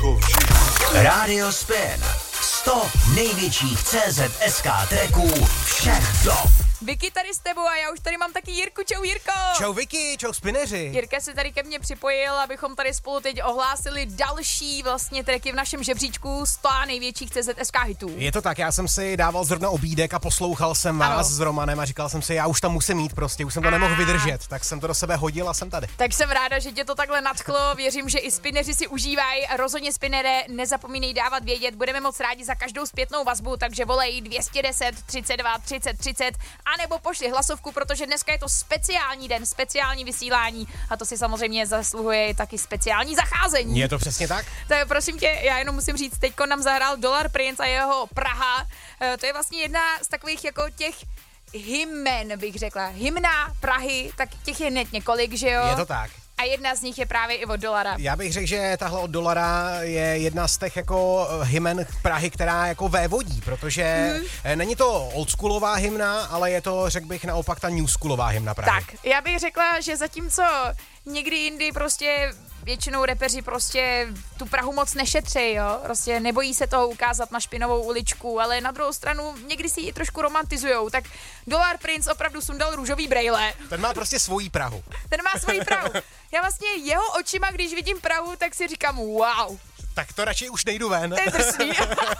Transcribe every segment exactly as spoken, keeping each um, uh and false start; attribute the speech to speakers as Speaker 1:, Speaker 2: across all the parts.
Speaker 1: jako všichni.
Speaker 2: Radio Spin. sto největších C Z S K tracků všech dob.
Speaker 3: Vicky tady s tebou a já už tady mám taky Jirku. Čau Jirko.
Speaker 4: Čau Vicky, čau spineři.
Speaker 3: Jirka se tady ke mně připojil, abychom tady spolu teď ohlásili další vlastně tracky v našem žebříčku sto největších C Z S K hitů.
Speaker 4: Je to tak, já jsem si dával zrovna obídek a poslouchal jsem vás ano. s Romanem a říkal jsem si, já už tam musím jít prostě, už jsem to a... nemohl vydržet, tak jsem to do sebe hodil a jsem tady.
Speaker 3: Tak jsem ráda, že tě to takhle nadchlo, věřím, že i spineři si užívají. Rozhodně spinere, nezapomínej dávat vědět, budeme moc rádi za každou zpětnou vazbu, takže volej dvě stě deset, třicet dva, třicet, třicet a nebo pošli hlasovku, protože dneska je to speciální den, speciální vysílání a to si samozřejmě zasluhuje taky speciální zacházení.
Speaker 4: Je to přesně tak?
Speaker 3: Tak prosím tě, já jenom musím říct, teďko nám zahrál Dollar Prince a jeho Praha. To je vlastně jedna z takových jako těch hymen, bych řekla. Hymna Prahy, tak těch je hned několik, že jo?
Speaker 4: Je to tak.
Speaker 3: A jedna z nich je právě i od Dolara.
Speaker 4: Já bych řekl, že tahle od Dolara je jedna z těch jako hymen Prahy, která jako vévodí, protože mm. není to oldschoolová hymna, ale je to, řekl bych, naopak ta newschoolová hymna Prahy.
Speaker 3: Tak, já bych řekla, že zatímco někdy jindy prostě většinou repeři prostě tu Prahu moc nešetří, jo, prostě nebojí se toho ukázat na špinavou uličku, ale na druhou stranu někdy si ji trošku romantizujou, tak Dollar Prince opravdu sundal růžový brejle.
Speaker 4: Ten má prostě svoji Prahu.
Speaker 3: Ten má svoji Prahu. Já vlastně jeho očima, když vidím Prahu, tak si říkám wow.
Speaker 4: Tak to radši už nejdu ven.
Speaker 3: To je drsný.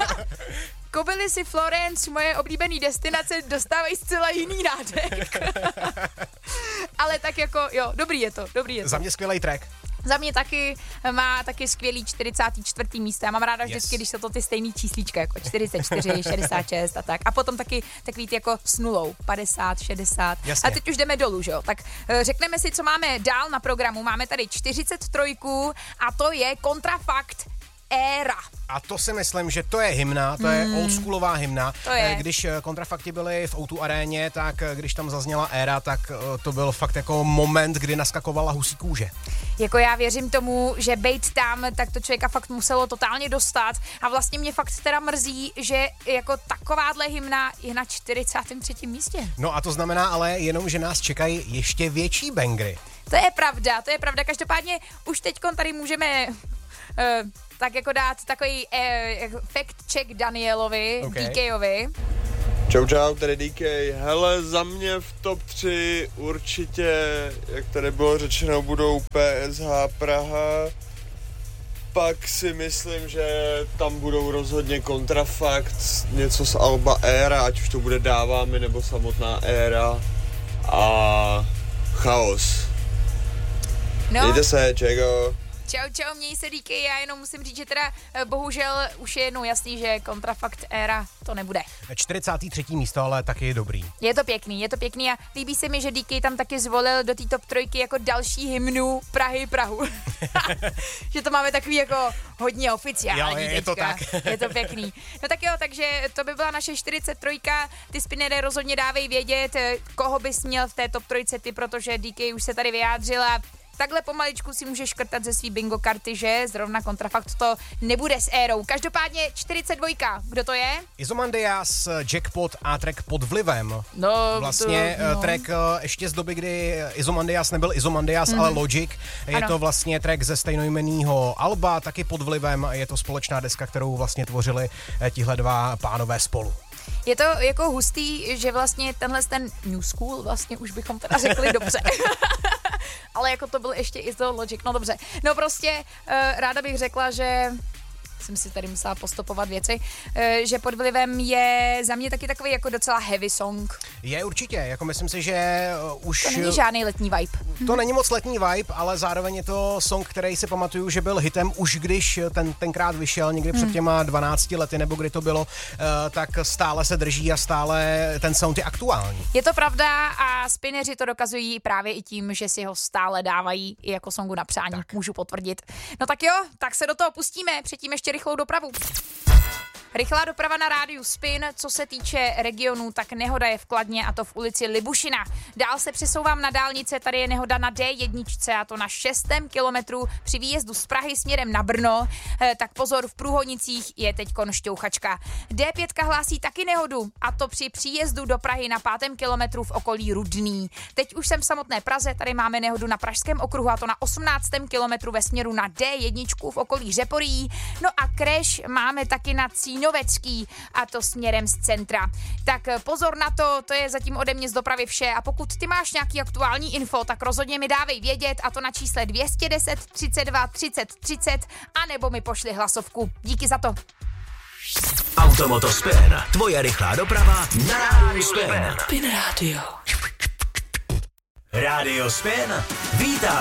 Speaker 3: Kobily si Florence, moje oblíbený destinace, dostávají zcela jiný nádech. Ale tak jako, jo, dobrý je to, dobrý je to.
Speaker 4: Za mě skvělej track.
Speaker 3: Za mě taky má taky skvělý čtyřicáté čtvrté místo. Já mám ráda vždycky, yes. když jsou to ty stejný číslíčka, jako čtyřicet čtyři, šedesát šest a tak. A potom taky takový ty jako s nulou, padesát, šedesát. Jasně. A teď už jdeme dolů, že jo? Tak řekneme si, co máme dál na programu. Máme tady čtyřicet tři a to je Kontrafakt Éra.
Speaker 4: A to si myslím, že to je hymna, to je mm. oldschoolová hymna.
Speaker 3: To je.
Speaker 4: Když Kontrafakti byli v ó dva aréně, tak když tam zazněla Éra, tak to byl fakt jako moment, kdy naskakovala husí kůže.
Speaker 3: Jako já věřím tomu, že bejt tam, tak to člověka fakt muselo totálně dostat a vlastně mě fakt teda mrzí, že jako takováhle hymna je na čtyřicátém třetím místě.
Speaker 4: No a to znamená ale jenom, že nás čekají ještě větší bangry.
Speaker 3: To je pravda, to je pravda. Každopádně už teďkon tady můžeme... Uh, tak jako dát takový eh, fact check Danielovi, okay. DKovi.
Speaker 1: Čau čau, tady D K. Hele, za mě v top tři určitě, jak tady bylo řečeno, budou P S H Praha. Pak si myslím, že tam budou rozhodně Kontrafakt, něco z alba Éra, ať už to bude Dáváme nebo samotná Éra. A Chaos. No. Mějte se, čego.
Speaker 3: Čau, čau, měj se D K, já jenom musím říct, že teda bohužel už je jednou jasný, že Kontrafakt Éra to nebude.
Speaker 4: čtyřicáté třetí místo, ale taky je dobrý.
Speaker 3: Je to pěkný, je to pěkný a líbí se mi, že D K tam taky zvolil do té top trojky jako další hymnu Prahy Prahu. Že to máme takový jako hodně oficiální.
Speaker 4: Jo, je to tak.
Speaker 3: Je to pěkný. No tak jo, takže to by byla naše čtyřicet tři. Ty spinnery rozhodně dávej vědět, koho bys měl v té top trojce ty, protože D K už se tady vyjádřila. Takhle pomaličku si můžeš škrtat ze svý bingo karty, že zrovna Kontrafakt to nebude s Érou. Každopádně čtyřicet dva. Kdo to je?
Speaker 4: Izomandias, Jackpot a track Pod vlivem.
Speaker 3: No,
Speaker 4: vlastně
Speaker 3: to, no.
Speaker 4: track ještě z doby, kdy Izomandias nebyl Izomandias, mm. ale Logic. Je ano. to vlastně track ze stejnojmenného alba, taky Pod vlivem. Je to společná deska, kterou vlastně tvořili tihle dva pánové spolu.
Speaker 3: Je to jako hustý, že vlastně tenhle ten New School, vlastně už bychom teda řekli dobře. Ale jako to byl ještě i to Logic, no dobře. No prostě uh, ráda bych řekla, že jsem si tady musela postupovat věci, že Pod vlivem je za mě taky takový jako docela heavy song.
Speaker 4: Je určitě, jako myslím si, že už...
Speaker 3: To není žádný letní vibe.
Speaker 4: To není moc letní vibe, ale zároveň je to song, který si pamatuju, že byl hitem už když ten tenkrát vyšel, někdy před těma dvanácti lety, nebo kdy to bylo, tak stále se drží a stále ten sound je aktuální.
Speaker 3: Je to pravda a spineři to dokazují právě i tím, že si ho stále dávají i jako songu na přání, tak. Můžu potvrdit. No tak jo, tak se do toho pustíme, předtím ještě rychlou dopravu. Rychlá doprava na rádiu Spin, co se týče regionů, tak nehoda je v Kladně a to v ulici Libušina. Dál se přesouvám na dálnice, tady je nehoda na D jedna a to na šestém kilometru při výjezdu z Prahy směrem na Brno, e, tak pozor, v Průhonicích je teďkon šťouchačka. D pět hlásí taky nehodu a to při příjezdu do Prahy na pátém kilometru v okolí Rudný. Teď už jsem v samotné Praze, tady máme nehodu na Pražském okruhu a to na osmnáctém kilometru ve směru na D jedna v okolí Řeporyjí. No a crash máme taky na Cínovecký a to směrem z centra. Tak pozor na to, to je zatím ode mě z dopravy vše a pokud ty máš nějaký aktuální info, tak rozhodně mi dávej vědět a to na čísle dvě stě deset třicet dva třicet třicet a nebo mi pošli hlasovku. Díky za to.
Speaker 2: Automoto Spin, tvoje rychlá doprava na rádiu Spin.
Speaker 5: Spin Radio.
Speaker 2: Rádio Spin, vítá